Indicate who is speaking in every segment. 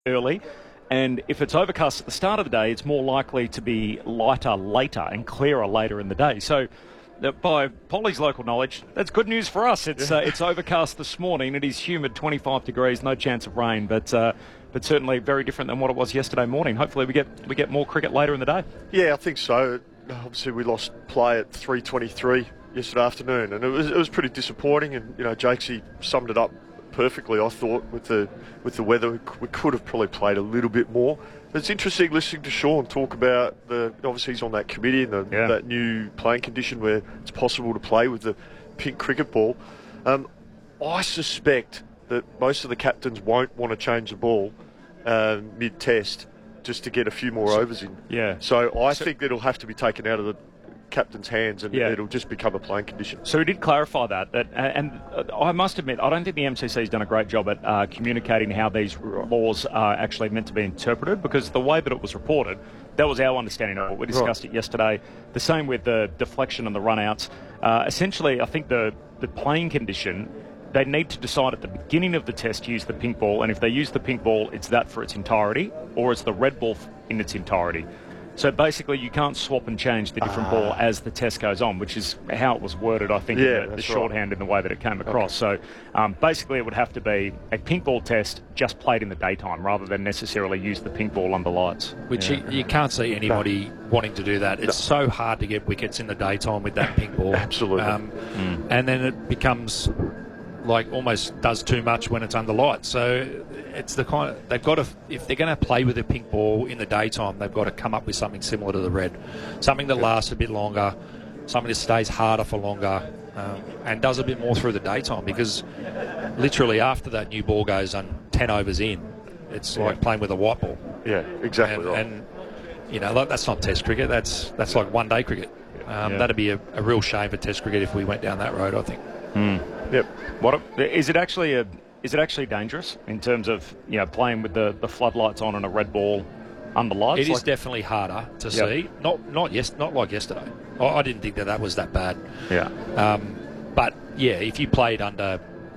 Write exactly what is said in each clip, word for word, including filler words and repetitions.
Speaker 1: early. And if it's overcast at the start of the day, it's more likely to be lighter later and clearer later in the day. So uh, by Polly's local knowledge, that's good news for us. It's uh, it's overcast this morning. It is humid, twenty-five degrees, no chance of rain, but uh, but certainly very different than what it was yesterday morning. Hopefully we get we get more cricket later in the day.
Speaker 2: Yeah, I think so. Obviously we lost play at three twenty-three yesterday afternoon, and it was it was pretty disappointing. And you know, Jakesy summed it up perfectly, I thought, with the with the weather. We could have probably played a little bit more. But it's interesting listening to Sean talk about the, obviously he's on that committee and the,
Speaker 1: yeah.
Speaker 2: that new playing condition where it's possible to play with the pink cricket ball. Um, I suspect that most of the captains won't want to change the ball uh, mid-test just to get a few more overs in.
Speaker 1: Yeah.
Speaker 2: So I
Speaker 1: so,
Speaker 2: think it'll have to be taken out of the captain's hands, and yeah. it'll just become a playing condition.
Speaker 1: So he did clarify that, that and I must admit, I don't think the M C C has done a great job at uh, communicating how these laws are actually meant to be interpreted, because the way that it was reported, that was our understanding of it. We discussed right. it yesterday. The same with the deflection and the run-outs. Uh, essentially, I think the, the playing condition, they need to decide at the beginning of the test to use the pink ball, and if they use the pink ball, it's that for its entirety, or it's the red ball in its entirety. So basically, you can't swap and change the different ah. ball as the test goes on, which is how it was worded, I think,
Speaker 2: yeah,
Speaker 1: in the, the
Speaker 2: right.
Speaker 1: shorthand in the way that it came across. Okay. So um, basically, it would have to be a pink ball test just played in the daytime rather than necessarily use the pink ball under lights.
Speaker 3: Which
Speaker 1: yeah.
Speaker 3: you, you can't see anybody no. wanting to do that. It's no. so hard to get wickets in the daytime with that pink ball.
Speaker 2: Absolutely.
Speaker 3: Um,
Speaker 1: mm.
Speaker 3: And then it becomes like almost does too much when it's under lights. So it's the kind of, they've got to, if they're going to play with a pink ball in the daytime, they've got to come up with something similar to the red, something that lasts a bit longer, something that stays harder for longer, um, and does a bit more through the daytime, because literally after that new ball goes on ten overs in, it's
Speaker 2: yeah.
Speaker 3: like playing with a white ball.
Speaker 2: Yeah, exactly
Speaker 3: and,
Speaker 2: right.
Speaker 3: And you know, that's not Test cricket. That's that's like one day cricket. Um,
Speaker 1: yeah.
Speaker 3: That'd be a, a real shame for Test cricket if we went down that road, I think.
Speaker 1: Mm.
Speaker 2: Yep.
Speaker 1: What is it actually? A, is it actually dangerous in terms of, you know, playing with the, the floodlights on and a red ball under lights?
Speaker 3: It
Speaker 1: like,
Speaker 3: is definitely harder to
Speaker 1: yep.
Speaker 3: see. Not not yes, not like yesterday. I, I didn't think that that was that bad.
Speaker 1: Yeah.
Speaker 3: Um, but yeah, if you played under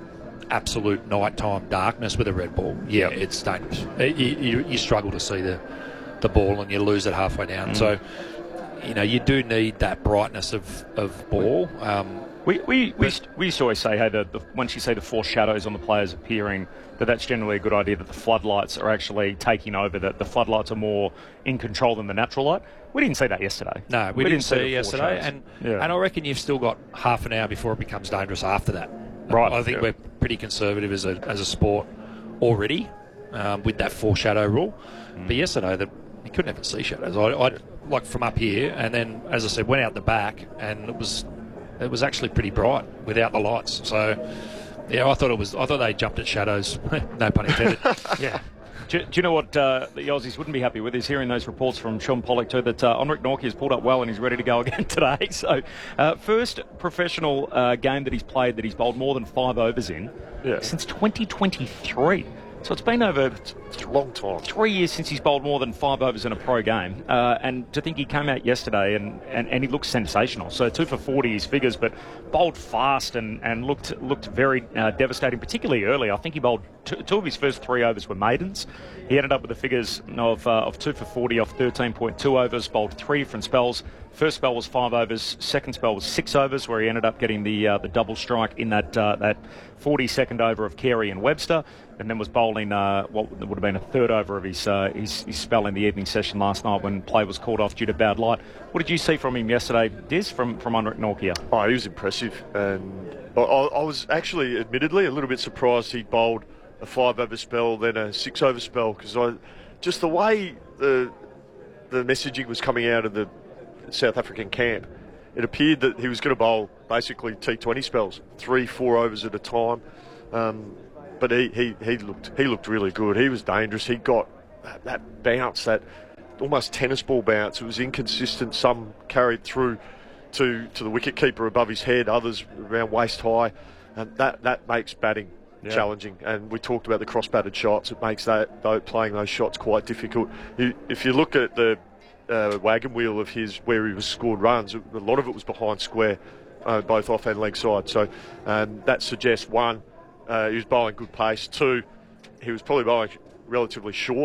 Speaker 3: absolute nighttime darkness with a red ball, yeah, yep. it's dangerous. You, you, you struggle to see the the ball and you lose it halfway down. Mm. So you know, you do need that brightness of of ball. Um,
Speaker 1: We we, we, we used to always say, hey, the, the, once you see the four shadows on the players appearing, that that's generally a good idea, that the floodlights are actually taking over, that the floodlights are more in control than the natural light. We didn't see that yesterday.
Speaker 3: No, we, we didn't, didn't see it yesterday,
Speaker 1: shadows.
Speaker 3: and
Speaker 1: yeah.
Speaker 3: and I reckon you've still got half an hour before it becomes dangerous after that.
Speaker 1: Right.
Speaker 3: I think
Speaker 1: yeah.
Speaker 3: we're pretty conservative as a as a sport already um, with that foreshadow rule. Mm. But yesterday, the, you couldn't even see shadows. I, I like from up here, and then, as I said, went out the back, and it was it was actually pretty bright without the lights. So, yeah, I thought it was. I thought they jumped at shadows. No pun intended.
Speaker 1: yeah. Do, do you know what uh, the Aussies wouldn't be happy with is hearing those reports from Sean Pollock too, that uh, Henrik Nortje has pulled up well and he's ready to go again today. So, uh, first professional uh, game that he's played that he's bowled more than five overs in
Speaker 2: yeah.
Speaker 1: since twenty twenty-three. So it's been over
Speaker 2: it's a long time.
Speaker 1: Three years since he's bowled more than five overs in a pro game. Uh, and to think he came out yesterday and, and, and he looked sensational. So two for forty his figures, but bowled fast and, and looked looked very uh, devastating, particularly early. I think he bowled two, two of his first three overs were maidens. He ended up with the figures of uh, of two for forty off thirteen point two overs, bowled three different spells. First spell was five overs, second spell was six overs, where he ended up getting the uh, the double strike in that uh, that forty-second over of Carey and Webster, and then was bowling uh, what would have been a third over of his, uh, his his spell in the evening session last night when play was called off due to bad light. What did you see from him yesterday, Diz, from, from Henrik Nortje?
Speaker 2: Oh, he was impressive, and I, I was actually, admittedly, a little bit surprised he bowled a five-over spell, then a six-over spell, because I just the way the the messaging was coming out of the South African camp, it appeared that he was going to bowl basically T twenty spells, three, four overs at a time. Um, but he, he, he looked he looked really good. He was dangerous. He got that, that bounce, that almost tennis ball bounce. It was inconsistent. Some carried through to to the wicket keeper above his head, others around waist high, and that that makes batting yeah. challenging. And we talked about the cross-batted shots. It makes that though, playing those shots quite difficult. You, if you look at the Uh, wagon wheel of his where he was scored runs, a lot of it was behind square, uh, both off and leg side. So um, that suggests, one, uh, he was bowling good pace. Two, he was probably bowling relatively short.